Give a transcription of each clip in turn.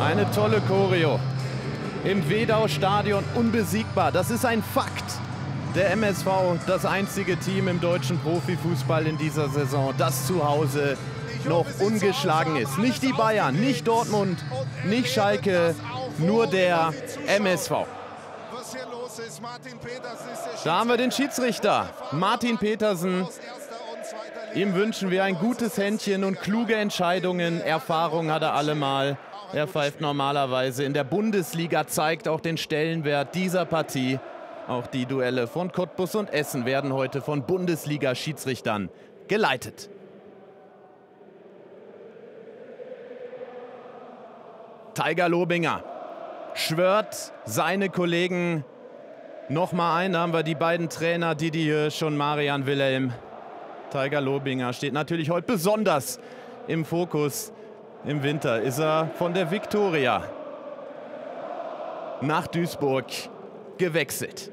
Eine tolle Choreo. Im Wedau-Stadion unbesiegbar. Das ist ein Fakt. Der MSV, das einzige Team im deutschen Profifußball in dieser Saison, das zu Hause noch ungeschlagen ist. Nicht die Bayern, nicht Dortmund, nicht Schalke, nur der MSV. Da haben wir den Schiedsrichter, Martin Petersen. Ihm wünschen wir ein gutes Händchen und kluge Entscheidungen. Erfahrung hat er allemal. Er pfeift normalerweise in der Bundesliga, zeigt auch den Stellenwert dieser Partie. Auch die Duelle von Cottbus und Essen werden heute von Bundesliga-Schiedsrichtern geleitet. Taiga Lobinger schwört seine Kollegen nochmal ein. Da haben wir die beiden Trainer Didi Hirsch und Marian Wilhelm. Taiga Lobinger steht natürlich heute besonders im Fokus. Im Winter ist er von der Viktoria nach Duisburg gewechselt.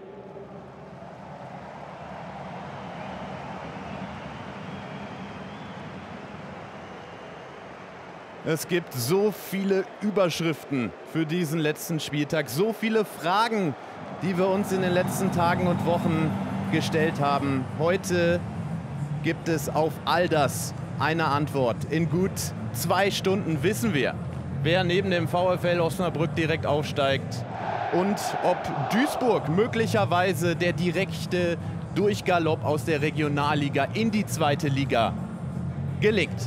Es gibt so viele Überschriften für diesen letzten Spieltag, so viele Fragen, die wir uns in den letzten Tagen und Wochen gestellt haben. Heute gibt es auf all das eine Antwort. In gut 2 Stunden wissen wir, wer neben dem VfL Osnabrück direkt aufsteigt und ob Duisburg möglicherweise der direkte Durchgalopp aus der Regionalliga in die 2. Liga gelingt.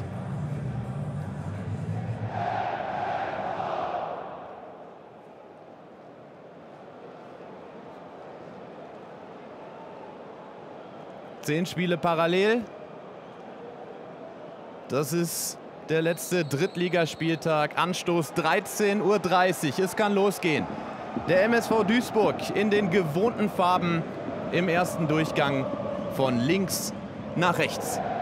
Zehn Spiele parallel. Das ist der letzte Drittligaspieltag. Anstoß 13:30 Uhr. Es kann losgehen. Der MSV Duisburg in den gewohnten Farben im ersten Durchgang von links nach rechts.